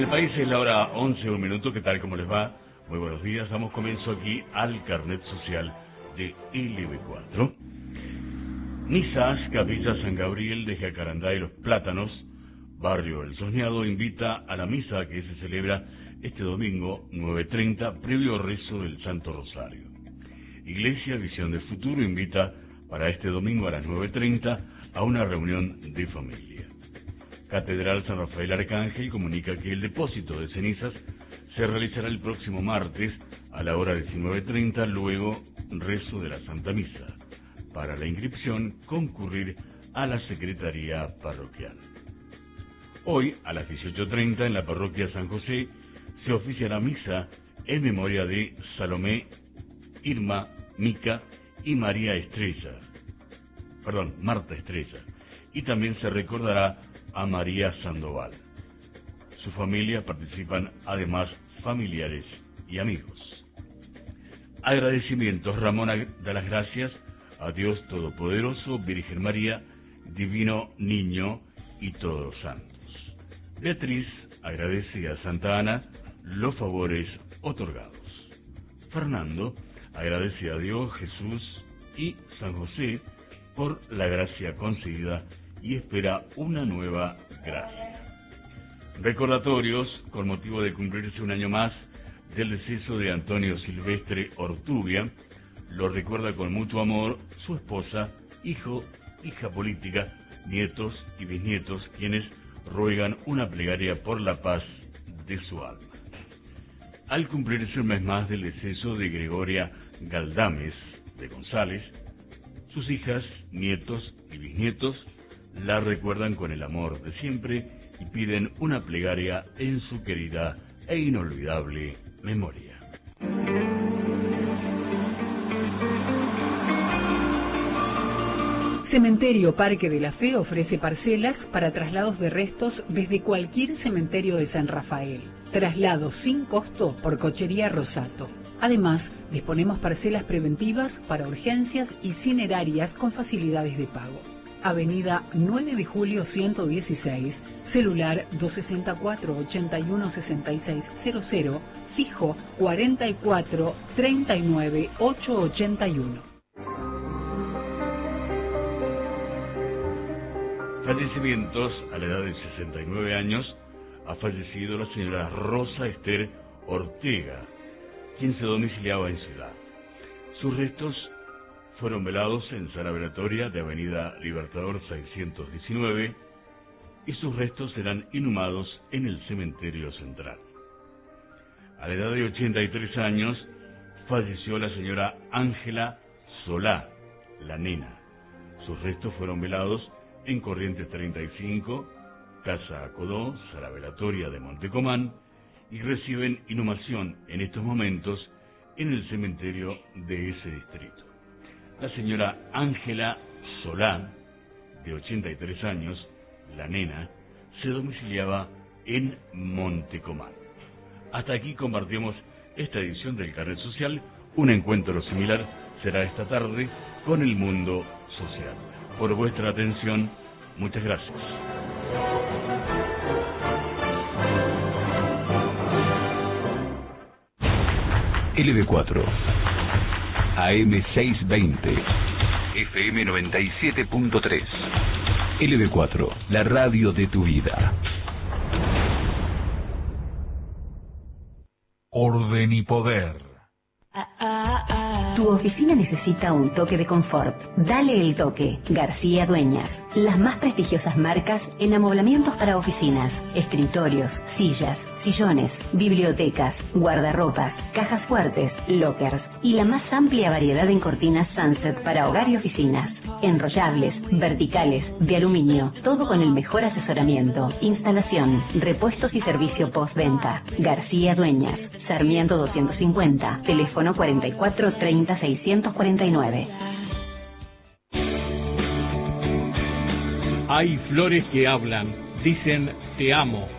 el país es la hora 11, un minuto. ¿Qué tal? ¿Cómo les va? Muy buenos días. Damos comienzo aquí al Carnet Social de LB4. Misas, Capilla San Gabriel de Jacarandá y Los Plátanos, Barrio El Soñado, invita a la misa que se celebra este domingo 9:30, previo rezo del Santo Rosario. Iglesia Visión del Futuro invita para este domingo a las 9:30 a una reunión de familia. Catedral San Rafael Arcángel comunica que el depósito de cenizas se realizará el próximo martes a la hora 19:30, luego rezo de la Santa Misa. Para la inscripción, concurrir a la Secretaría Parroquial. Hoy, a las 18:30, en la Parroquia San José, se oficiará misa en memoria de Salomé, Irma, Mica y Marta Estrella. Y también se recordará a María Sandoval. Su familia participan además familiares y amigos. Agradecimientos. Ramón da las gracias a Dios Todopoderoso, Virgen María, Divino Niño y todos los santos. Beatriz agradece a Santa Ana los favores otorgados. Fernando agradece a Dios, Jesús y San José por la gracia concedida y espera una nueva gracia. Recordatorios con motivo de cumplirse un año más del deceso de Antonio Silvestre Ortubia. Lo recuerda con mutuo amor su esposa, hija política, nietos y bisnietos, quienes ruegan una plegaria por la paz de su alma. Al cumplirse un mes más del deceso de Gregoria Galdames de González, sus hijas, nietos y bisnietos la recuerdan con el amor de siempre y piden una plegaria en su querida e inolvidable memoria. Cementerio Parque de la Fe ofrece parcelas para traslados de restos desde cualquier cementerio de San Rafael. Traslados sin costo por Cochería Rosato. Además, disponemos parcelas preventivas para urgencias y cinerarias con facilidades de pago. Avenida 9 de Julio 116, celular 264-816600, fijo 44-39-881. Fallecimientos. A la edad de 69 años ha fallecido la señora Rosa Esther Ortega, quien se domiciliaba en Ciudad. Sus restos fueron velados en sala velatoria de Avenida Libertador 619 y sus restos serán inhumados en el cementerio central. A la edad de 83 años falleció la señora Ángela Solá, la nena. Sus restos fueron velados en Corrientes 35, Casa Acodó, sala velatoria de Montecomán, y reciben inhumación en estos momentos en el cementerio de ese distrito. La señora Ángela Solá, de 83 años, la nena, se domiciliaba en Montecomán. Hasta aquí compartimos esta edición del Carnet Social. Un encuentro similar será esta tarde con el mundo social. Por vuestra atención, muchas gracias. LB4 AM 620 FM 97.3 LB4, la radio de tu vida. Orden y poder. Tu oficina necesita un toque de confort. Dale el toque. García Dueñas. Las más prestigiosas marcas en amoblamientos para oficinas, escritorios, sillas, sillones, bibliotecas, guardarropas, cajas fuertes, lockers y la más amplia variedad en cortinas Sunset para hogar y oficinas. Enrollables, verticales, de aluminio, todo con el mejor asesoramiento, instalación, repuestos y servicio postventa. García Dueñas, Sarmiento 250, teléfono 44 30 649. Hay flores que hablan, dicen te amo.